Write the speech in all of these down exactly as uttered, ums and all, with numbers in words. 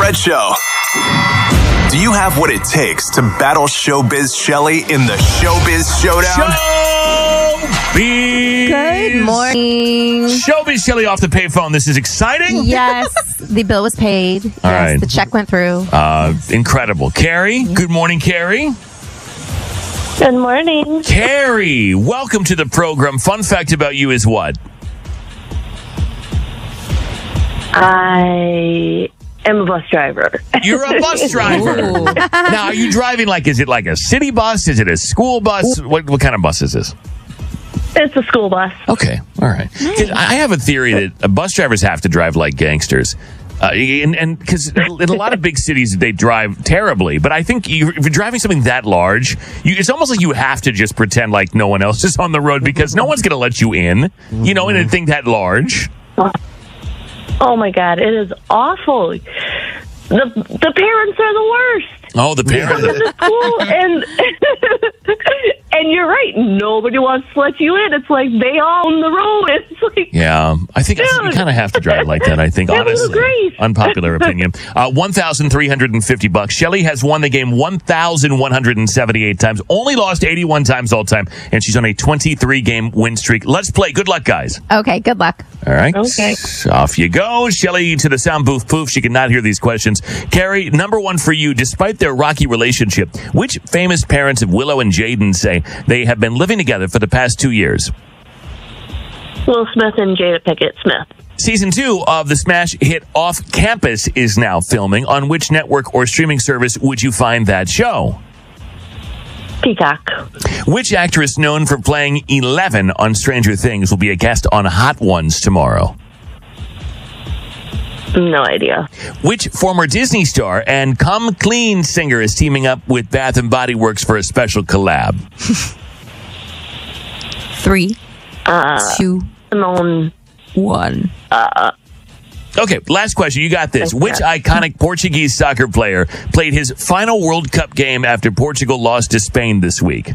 Fred Show. Do you have what it takes to battle Showbiz Shelly in the Showbiz Showdown? Showbiz. Good morning. Showbiz Shelly off the payphone. This is exciting. Yes, the bill was paid. All yes, right. The check went through. Uh, incredible. Carrie, good morning, Carrie. Good morning. Carrie, welcome to the program. Fun fact about you is what? I am a bus driver. You're a bus driver. Now, are you driving like, is it like a city bus? Is it a school bus? What, what kind of bus is this? It's a school bus. Okay, all right. 'Cause I have a theory that uh, bus drivers have to drive like gangsters. Uh, and because in a lot of big cities, they drive terribly. But I think you, if you're driving something that large, you, it's almost like you have to just pretend like no one else is on the road because no one's going to let you in, you know, in a thing that large. Oh, my God. It is awful. The the parents are the worst. Oh, the parents. You come to school and, and you're right. Nobody wants to let you in. It's like they own the road. It's like, Yeah, I think you kind of have to drive like that, I think, That was honestly. great. Unpopular opinion. Uh, one thousand three hundred fifty bucks. Shelly has won the game one thousand one hundred seventy-eight times, only lost eighty-one times all time, and she's on a twenty-three game win streak. Let's play. Good luck, guys. Okay, good luck. All right. Okay. Off you go. Shelly to the sound booth poof. She cannot hear these questions. Carrie, number one for you. Despite their rocky relationship, which famous parents of Willow and Jaden say they have been living together for the past two years? Will Smith and Jada Pinkett Smith. Season two of the smash hit Off Campus is now filming. On which network or streaming service would you find that show? Peacock. Which actress known for playing Eleven on Stranger Things will be a guest on Hot Ones tomorrow? No idea. Which former Disney star and Come Clean singer is teaming up with Bath and Body Works for a special collab? Three, Uh, two, Simone. one. Okay, last question. You got this. Which iconic Portuguese soccer player played his final World Cup game after Portugal lost to Spain this week?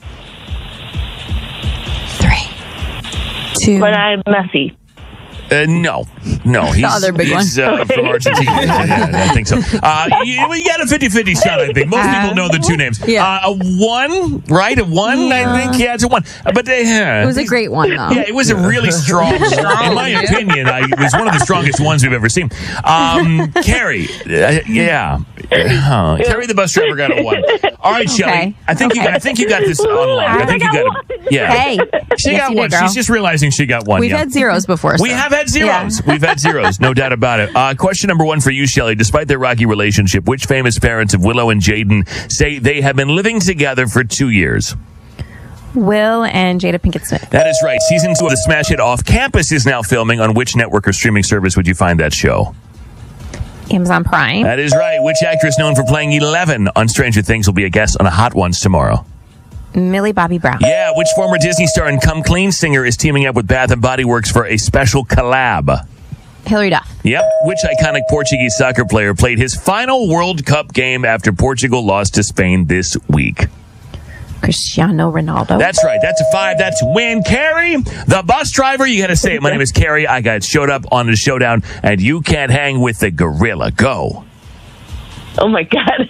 Three, two. But I'm Messi. Uh, no, no. He's, other big he's uh, from Argentina. Yeah, I think so. Uh, you, we got a fifty-fifty shot, I think. Most people know the two names. Yeah. Uh, a one, right? A one, I think. Yeah, it's a one. Uh, but they, uh, It was a great one, though. Yeah, it was a really strong, in my opinion, I, it was one of the strongest ones we've ever seen. Um, Carrie, uh, yeah. Uh, Carrie the bus driver got a one. All right, Shelly. Okay. I think you got, I think you got this online. I think you got it. Yeah. Hey, She yes, got you one. did, girl. She's just realizing she got one. We've yeah. had zeros before. We so. have had zeros. Yeah. We've had zeros, no doubt about it. Uh, question number one for you, Shelly. Despite their rocky relationship, which famous parents of Willow and Jaden say they have been living together for two years? Will and Jada Pinkett Smith. That is right. Season two of the smash hit Off Campus is now filming. On which network or streaming service would you find that show? Amazon Prime. That is right. Which actress known for playing Eleven on Stranger Things will be a guest on a Hot Ones tomorrow? Millie Bobby Brown. Yeah, which former Disney star and Come Clean singer is teaming up with Bath and Body Works for a special collab? Hillary Duff. Yep. Which iconic Portuguese soccer player played his final World Cup game after Portugal lost to Spain this week? Cristiano Ronaldo. That's right. That's a five. That's a win. Carrie, the bus driver. You got to say it. My name is Carrie. I got showed up on the showdown, and you can't hang with the gorilla. Go. Oh, my God.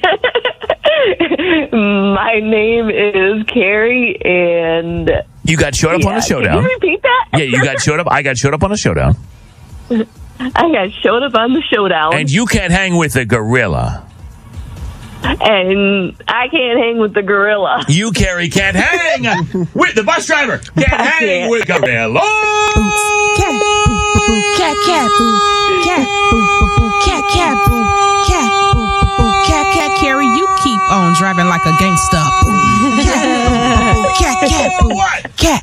My name is Carrie, and... You got showed up yeah, on the showdown. Can you repeat that? Yeah, you got showed up. I got showed up on the showdown. I got showed up on the showdown, And you can't hang with the gorilla. and I can't hang with the gorilla. You, Carrie, can't hang with the bus driver. Can't I hang can't. with gorilla. Cat, boo, boo, boo, cat, cat, boo, cat, boo, boo, boo, cat, cat, boo, cat, boo, boo, boo, cat, cat, Carrie, you keep on driving like a gangsta. Boo, cat, boo, boo, boo, cat, cat, boo, What? cat,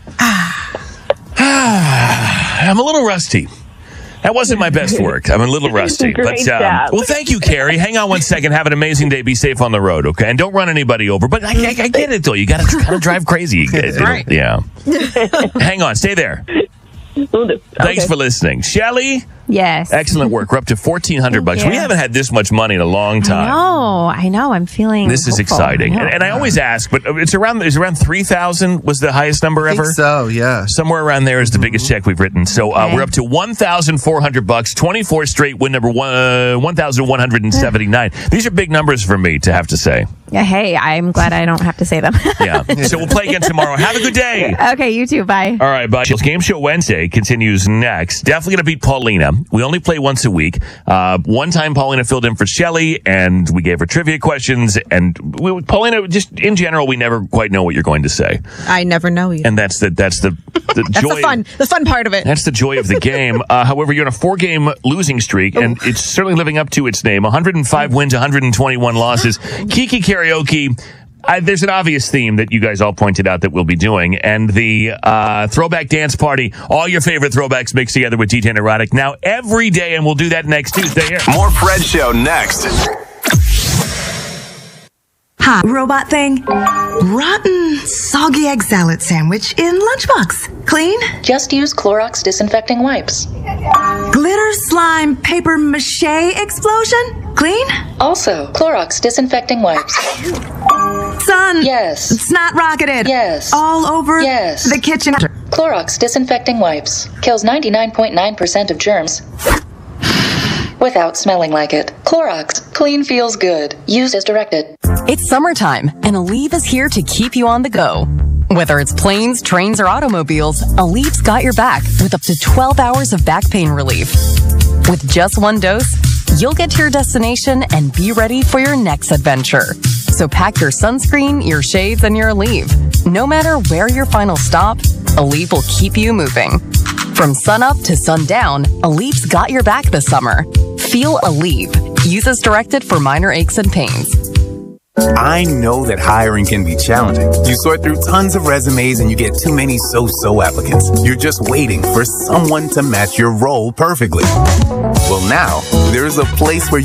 ah. I'm a little rusty. That wasn't my best work. I'm a little rusty. Great but um, job. well, thank you, Carrie. Hang on one second. Have an amazing day. Be safe on the road, okay? And don't run anybody over. But I, I, I get it, though. You got to kind of drive crazy. You guys, Right. Yeah. Hang on. Stay there. Will do. Thanks Okay. for listening. Shelly, Yes. Excellent work. We're up to fourteen hundred bucks. you. We haven't had this much money in a long time. No, I know. I'm feeling. This is hopeful. exciting. I know. And, and I always ask, but it's around it's around three thousand was the highest number I think ever? so, yeah. Somewhere around there is the biggest check we've written. So uh, Okay. we're up to one thousand four hundred bucks, twenty-four straight win number one, uh, one thousand one hundred seventy-nine. These are big numbers for me to have to say. Yeah, hey, I'm glad I don't have to say them. Yeah. So we'll play again tomorrow. Have a good day. Okay, you too. Bye. All right, bye. Game Show Wednesday continues next. Definitely going to beat Paulina. We only play once a week. Uh, one time Paulina filled in for Shelly, and we gave her trivia questions. And we, Paulina, just in general, we never quite know what you're going to say. I never know you. And that's the that's the, the That's joy. the fun, the fun part of it. That's the joy of the game. Uh, however, you're on a four-game losing streak, and it's certainly living up to its name. one hundred five wins, one hundred twenty-one losses. Kiki Karaoke. I, there's an obvious theme that you guys all pointed out that we'll be doing, and the uh, throwback dance party. All your favorite throwbacks mixed together with D ten Erotic now every day, and we'll do that next Tuesday here. More Fred Show next. Hi, robot thing. Rotten, soggy egg salad sandwich in lunchbox. Clean? Just use Clorox disinfecting wipes. Glitter slime paper mache explosion? Clean? Also, Clorox disinfecting wipes. Son. Yes. Snot rocketed. Yes. All over Yes. the kitchen. Clorox disinfecting wipes kills ninety-nine point nine percent of germs without smelling like it. Clorox, clean feels good. Used as directed. It's summertime, and Aleve is here to keep you on the go. Whether it's planes, trains, or automobiles, Aleve's got your back with up to twelve hours of back pain relief. With just one dose, you'll get to your destination and be ready for your next adventure. So pack your sunscreen, your shades, and your Aleve. No matter where your final stop, Aleve will keep you moving. From sunup to sundown, Aleve's got your back this summer. Feel Aleve. Use as directed for minor aches and pains. I know that hiring can be challenging. You sort through tons of resumes and you get too many so-so applicants. You're just waiting for someone to match your role perfectly. Well, now, there's a place where